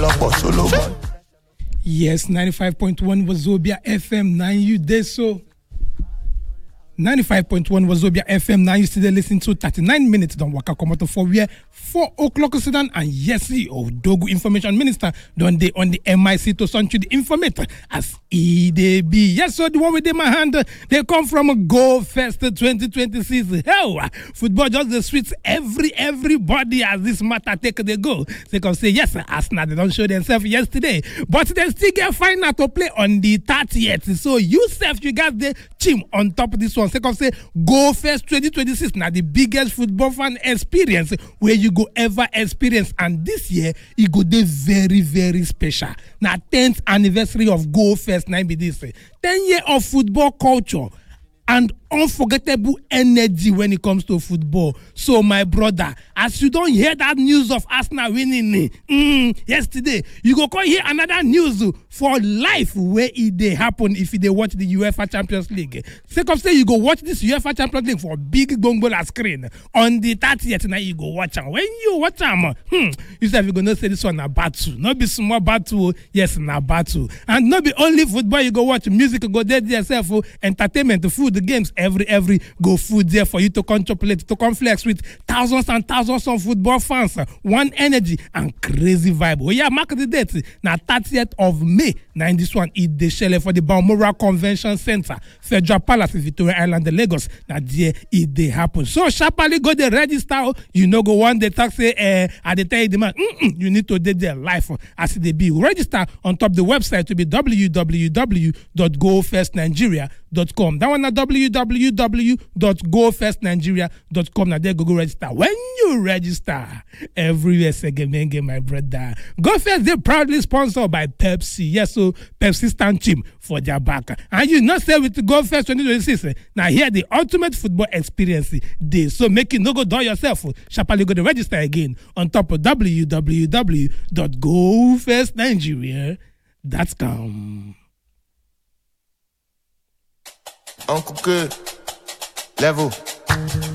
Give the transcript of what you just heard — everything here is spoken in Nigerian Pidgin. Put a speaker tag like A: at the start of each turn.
A: Yes, 95.1 Wazobia FM 9 you did so. 95.1 Wazobia FM 9 you still listen to 39 minutes don't waka come out for where 4 o'clock Sudan and yes Dogu information minister don dey on the MIC to send you the informator as EDB. Yes, so the one with my hand they come from Go Fest 2026. Hell, football just the sweets everybody as this matter take they go. They can say yes, Arsenal they don't show themselves yesterday, but they still get final to play on the 30th. So you got the team on top of this one. Second say Go Fest 2026 now the biggest football fan experience where you go ever experience, and this year it go dey very special. Now 10th anniversary of Go Fest 9 be this 10 year of football culture and unforgettable energy when it comes to football. So my brother, as you don't hear that news of Arsenal winning yesterday, you go come hear another news for life where it dey happen if they watch the UEFA Champions League. Second say you go watch this UEFA Champions League for big gongola screen on the 30th. Now you go watch them. When you watch them, you say you gonna say this one a battle, not be small battle. Yes, na battle, and not be only football. You go watch music, go there yourself, entertainment, food, the games. Every go food there for you to contemplate, to conflex with thousands and thousands of football fans, one energy and crazy vibe. Oh yeah, mark the date. Now 30th of May. Now in this one, it the shell for the Balmoral Convention Center, Federal Palace, Victoria Island, Lagos. Now there it they happen. So sharply go the register. You know go one day taxi at the tell the man. You need to do their life as they be. Register on top the website to be www.gofestnigeria.com. That one at www.gofestnigeria.com. Now there go register. When you register, everywhere again, my brother. Go Fest they proudly sponsored by Pepsi. Yes, so Pepsi stand team for their back. And you not say with Go Fest 2026. Now here the ultimate football experience day. So make it no go do yourself. Sharply go to register again on top of www.gofestnigeria.com.
B: Uncle Good. Level.